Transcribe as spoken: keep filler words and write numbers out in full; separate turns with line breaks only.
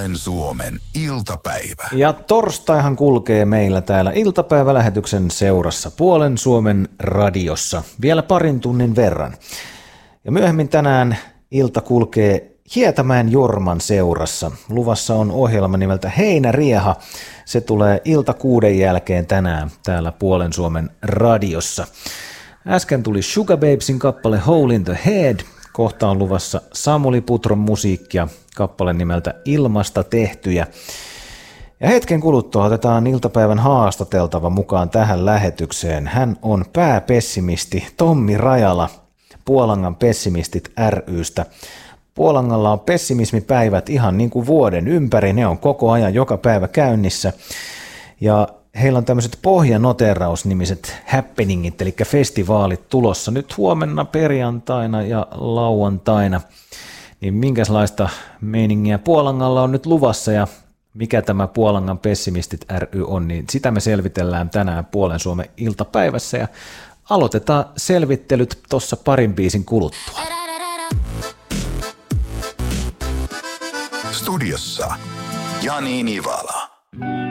Puolen Suomen iltapäivä.
Ja torstaihan kulkee meillä täällä iltapäivälähetyksen seurassa Puolen Suomen radiossa vielä parin tunnin verran. Ja myöhemmin tänään ilta kulkee Hietamäen Jorman seurassa. Luvassa on ohjelma nimeltä Heinärieha. Se tulee ilta kuuden jälkeen tänään täällä Puolen Suomen radiossa. Äsken tuli Sugababesin kappale Hole in the Head. Kohta on luvassa Samuli Putron musiikkia, kappale nimeltä Ilmasta tehtyjä. Ja hetken kuluttua otetaan iltapäivän haastateltava mukaan tähän lähetykseen. Hän on pääpessimisti Tommi Rajala Puolangan pessimistit ry:stä. Puolangalla on pessimismipäivät ihan niin kuin vuoden ympäri, ne on koko ajan joka päivä käynnissä. Ja heillä on tämmöiset pohjanoterausnimiset happeningit, eli festivaalit tulossa nyt huomenna, perjantaina ja lauantaina. Niin minkälaista meiningiä Puolangalla on nyt luvassa ja mikä tämä Puolangan pessimistit ry on, niin sitä me selvitellään tänään Puolen Suomen iltapäivässä ja aloitetaan selvittelyt tuossa parin biisin kuluttua.
Studiossa Jani Nivala.